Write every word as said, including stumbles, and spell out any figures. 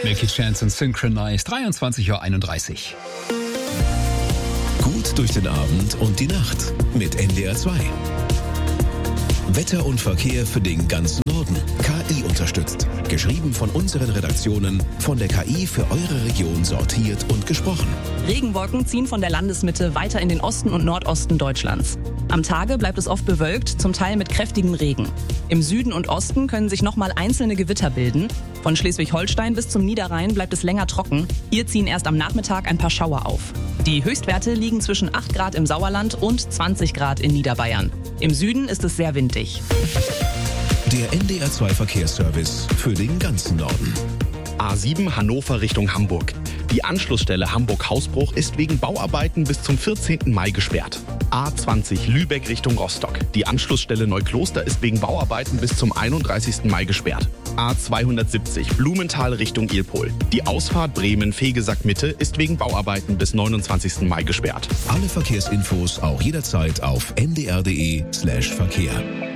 Milky Chance und Synchronize, dreiundzwanzig Uhr einunddreißig. Gut durch den Abend und die Nacht mit N D R zwei. Wetter und Verkehr für den ganzen Norden. K I unterstützt. Geschrieben von unseren Redaktionen, von der K I für eure Region sortiert und gesprochen. Regenwolken ziehen von der Landesmitte weiter in den Osten und Nordosten Deutschlands. Am Tage bleibt es oft bewölkt, zum Teil mit kräftigem Regen. Im Süden und Osten können sich nochmal einzelne Gewitter bilden. Von Schleswig-Holstein bis zum Niederrhein bleibt es länger trocken. Hier ziehen erst am Nachmittag ein paar Schauer auf. Die Höchstwerte liegen zwischen acht Grad im Sauerland und zwanzig Grad in Niederbayern. Im Süden ist es sehr windig. Der N D R zwei Verkehrsservice für den ganzen Norden. A sieben Hannover Richtung Hamburg. Die Anschlussstelle Hamburg-Hausbruch ist wegen Bauarbeiten bis zum vierzehnten Mai gesperrt. A zwanzig Lübeck Richtung Rostock. Die Anschlussstelle Neukloster ist wegen Bauarbeiten bis zum einunddreißigsten Mai gesperrt. A zweihundertsiebzig Blumenthal Richtung Ilpol. Die Ausfahrt Bremen-Fegesack-Mitte ist wegen Bauarbeiten bis neunundzwanzigsten Mai gesperrt. Alle Verkehrsinfos auch jederzeit auf n d r punkt d e slash Verkehr.